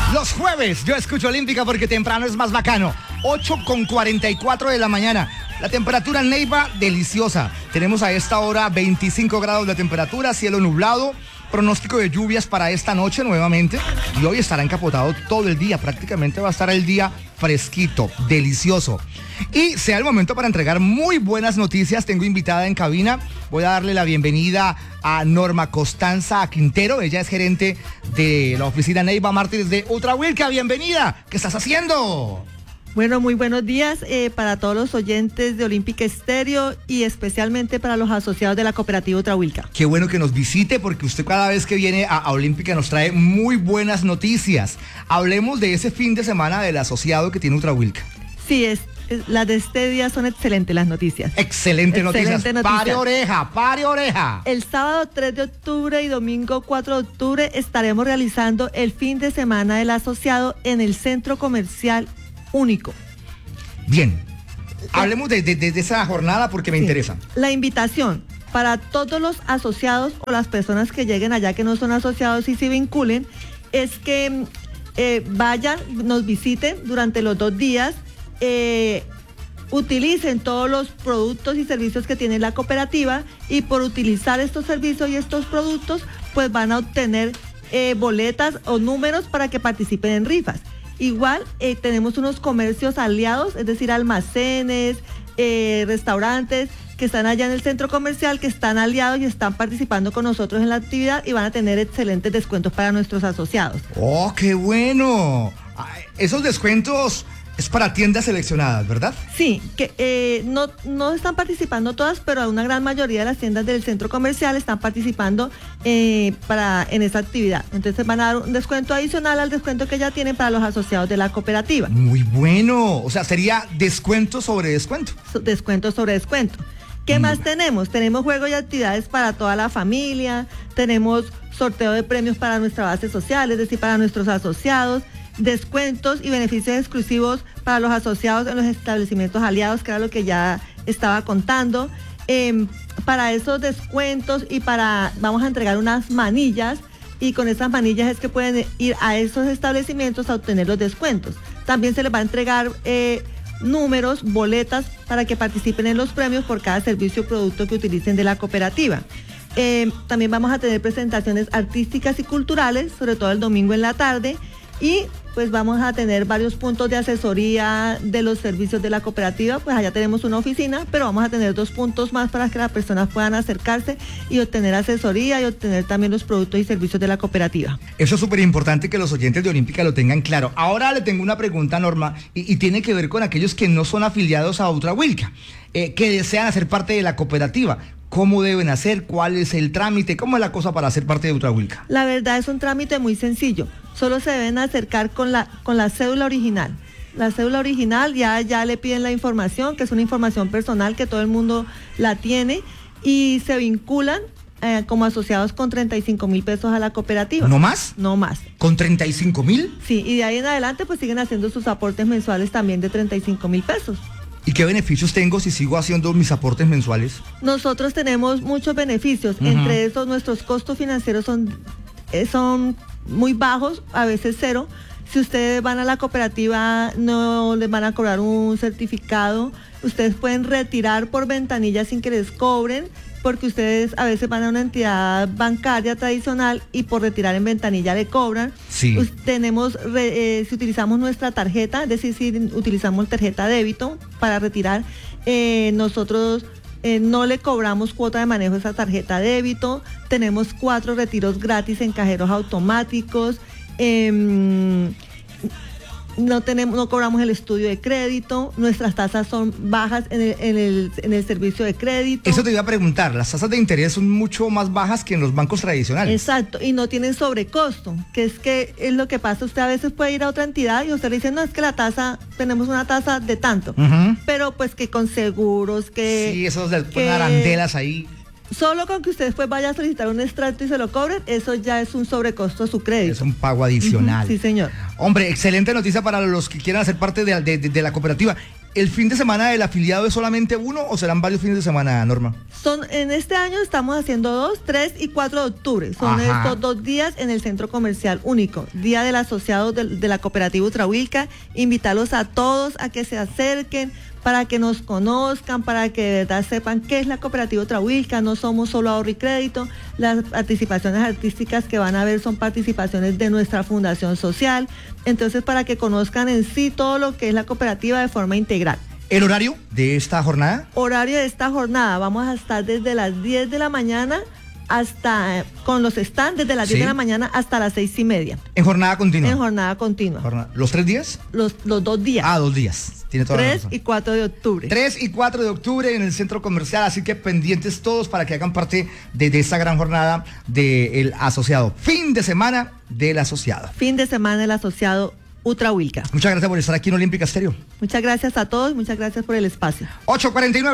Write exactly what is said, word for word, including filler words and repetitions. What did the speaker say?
Los jueves yo escucho Olímpica porque temprano es más bacano. ocho con cuarenta y cuatro de la mañana. La temperatura en Neiva, deliciosa. Tenemos a esta hora veinticinco grados de temperatura, cielo nublado. Pronóstico de lluvias para esta noche nuevamente. Y hoy estará encapotado todo el día. Prácticamente va a estar el día fresquito, delicioso. Y sea el momento para entregar muy buenas noticias. Tengo invitada en cabina. Voy a darle la bienvenida a Norma Costanza Quintero. Ella es gerente de la oficina Neiva Mártires de Ultra Wilca. Bienvenida. ¿Qué estás haciendo? Bueno, muy buenos días eh, para todos los oyentes de Olímpica Estéreo y especialmente para los asociados de la cooperativa Ultra Wilca. Qué bueno que nos visite porque usted cada vez que viene a, a Olímpica nos trae muy buenas noticias. Hablemos de ese fin de semana del asociado que tiene Ultra Wilca. Sí, es, es, las de este día son excelentes las noticias. Excelente, Excelente noticias. noticia. Pare oreja, pare oreja. El sábado tres de octubre y domingo cuatro de octubre estaremos realizando el fin de semana del asociado en el Centro Comercial Único. Bien, hablemos de, de, de esa jornada porque me sí. interesa. La invitación para todos los asociados o las personas que lleguen allá que no son asociados y se vinculen es que eh, vayan, nos visiten durante los dos días, eh, utilicen todos los productos y servicios que tiene la cooperativa y por utilizar estos servicios y estos productos pues van a obtener eh, boletas o números para que participen en rifas. Igual eh, tenemos unos comercios aliados, es decir, almacenes, eh, restaurantes que están allá en el centro comercial, que están aliados y están participando con nosotros en la actividad y van a tener excelentes descuentos para nuestros asociados. ¡Oh, qué bueno! Esos descuentos es para tiendas seleccionadas, ¿verdad? Sí, que eh, no, no están participando todas, pero una gran mayoría de las tiendas del centro comercial están participando eh, para, en esta actividad. Entonces van a dar un descuento adicional al descuento que ya tienen para los asociados de la cooperativa. Muy bueno, o sea, sería descuento sobre descuento. Descuento sobre descuento. ¿Qué Muy más bueno. tenemos? Tenemos juegos y actividades para toda la familia, tenemos sorteo de premios para nuestra base social, es decir, para nuestros asociados, descuentos y beneficios exclusivos para los asociados en los establecimientos aliados, que era lo que ya estaba contando. Eh, para esos descuentos y para, vamos a entregar unas manillas y con esas manillas es que pueden ir a esos establecimientos a obtener los descuentos. También se les va a entregar eh, números, boletas para que participen en los premios por cada servicio o producto que utilicen de la cooperativa. Eh, también vamos a tener presentaciones artísticas y culturales, sobre todo el domingo en la tarde. Y pues vamos a tener varios puntos de asesoría de los servicios de la cooperativa, pues allá tenemos una oficina, pero vamos a tener dos puntos más para que las personas puedan acercarse y obtener asesoría y obtener también los productos y servicios de la cooperativa. Eso es súper importante que los oyentes de Olímpica lo tengan claro. Ahora le tengo una pregunta, Norma, y, y tiene que ver con aquellos que no son afiliados a Ultra Wilca, eh, que desean hacer parte de la cooperativa. ¿Cómo deben hacer? ¿Cuál es el trámite? ¿Cómo es la cosa para ser parte de Ultra Wilca? La verdad es un trámite muy sencillo. Solo se deben acercar con la, con la cédula original. La cédula original ya, ya le piden la información, que es una información personal que todo el mundo la tiene, y se vinculan eh, como asociados con treinta y cinco mil pesos a la cooperativa. ¿No más? No más. ¿Con treinta y cinco mil? Sí, y de ahí en adelante pues siguen haciendo sus aportes mensuales también de treinta y cinco mil pesos. ¿Y qué beneficios tengo si sigo haciendo mis aportes mensuales? Nosotros tenemos muchos beneficios. Uh-huh. Entre esos, nuestros costos financieros son, eh, son muy bajos, a veces cero. Si ustedes van a la cooperativa, no les van a cobrar un certificado. Ustedes pueden retirar por ventanilla sin que les cobren, porque ustedes a veces van a una entidad bancaria tradicional y por retirar en ventanilla le cobran. Sí. Pues tenemos, eh, si utilizamos nuestra tarjeta, es decir, si utilizamos tarjeta débito para retirar, eh, nosotros eh, no le cobramos cuota de manejo a esa tarjeta débito. Tenemos cuatro retiros gratis en cajeros automáticos. Eh, No tenemos, no cobramos el estudio de crédito, nuestras tasas son bajas en el, en el, en el servicio de crédito. Eso te iba a preguntar, las tasas de interés son mucho más bajas que en los bancos tradicionales. Exacto, y no tienen sobrecosto, que es que es lo que pasa, usted a veces puede ir a otra entidad y usted le dice, no, es que la tasa, tenemos una tasa de tanto, uh-huh. pero pues que con seguros, que... Sí, esos de ponen arandelas ahí. Solo con que usted después vaya a solicitar un extracto y se lo cobren, eso ya es un sobrecosto a su crédito. Es un pago adicional. Uh-huh, sí, señor. Hombre, excelente noticia para los que quieran hacer parte de, de, de, de la cooperativa. ¿El fin de semana del afiliado es solamente uno o serán varios fines de semana, Norma? Son, en este año estamos haciendo dos, tres y cuatro de octubre. Son Ajá. estos dos días en el Centro Comercial Único. Día del Asociado de, de la Cooperativa Utrahuilca. Invitarlos a todos a que se acerquen, para que nos conozcan, para que de verdad sepan qué es la Cooperativa Utrahuilca. No somos solo ahorro y crédito. Las participaciones artísticas que van a ver son participaciones de nuestra fundación social. Entonces, para que conozcan en sí todo lo que es la cooperativa de forma integral. ¿El horario de esta jornada? Horario de esta jornada, vamos a estar desde las diez de la mañana hasta, con los stands, desde las Sí. diez de la mañana hasta las seis y media. ¿En jornada continua? En jornada continua. Jornada- ¿Los tres días? Los, los dos días. Ah, dos días. Tiene toda la tres razón. y cuatro de octubre. tres y cuatro de octubre en el Centro Comercial, así que pendientes todos para que hagan parte de, de esta gran jornada del asociado. Fin de semana del asociado. Fin de semana del asociado Utrahuilca. Muchas gracias por estar aquí en Olímpica Estéreo. Muchas gracias a todos, muchas gracias por el espacio. ocho cuarenta y nueve